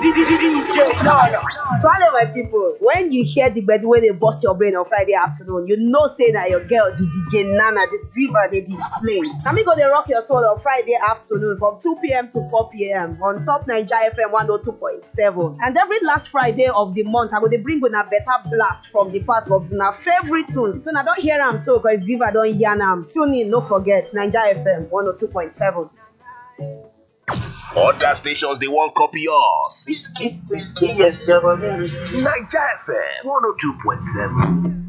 DJ Nana. Swallow my people. When you hear the bed when they bust your brain on Friday afternoon, you know say that your girl, the DJ Nana, the diva, they display. Now me go they rock your soul on Friday afternoon from 2 p.m. to 4 p.m. on Top Niger FM 102.7. And every last Friday of the month, I go they bring on a better blast from the past of our favorite tunes. So now don't hear them so because diva don't yarn them. Tune in, no forget Niger FM 102.7. Other stations they won't copy us. Whiskey, yes, you're going to Niger FM 102.7.